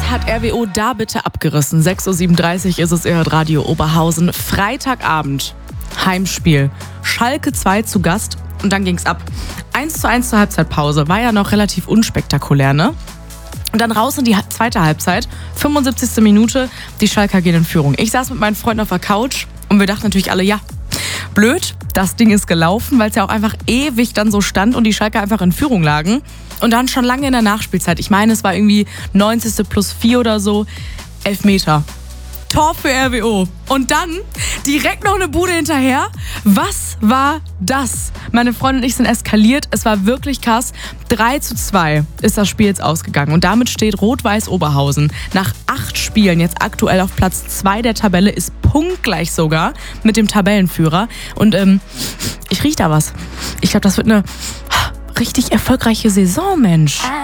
hat RWO da bitte abgerissen? 6.37 Uhr ist es, ihr hört Radio Oberhausen. Freitagabend, Heimspiel. Schalke 2 zu Gast und dann ging's ab. 1:1 zur Halbzeitpause. War ja noch relativ unspektakulär, ne? Und dann raus in die zweite Halbzeit. 75. Minute, die Schalker gehen in Führung. Ich saß mit meinen Freunden auf der Couch und wir dachten natürlich alle, ja, blöd, das Ding ist gelaufen, weil es ja auch einfach ewig dann so stand und die Schalker einfach in Führung lagen. Und dann schon lange in der Nachspielzeit. Ich meine, es war irgendwie 90. +4 oder so. Elfmeter. Tor für RWO. Und dann direkt noch eine Bude hinterher. Was war das? Meine Freundin und ich sind eskaliert. Es war wirklich krass. 3:2 ist das Spiel jetzt ausgegangen. Und damit steht Rot-Weiß Oberhausen nach 8 Spielen jetzt aktuell auf Platz 2 der Tabelle. Ist punktgleich sogar mit dem Tabellenführer. Und ich rieche da was. Ich glaube, das wird eine richtig erfolgreiche Saison, Mensch.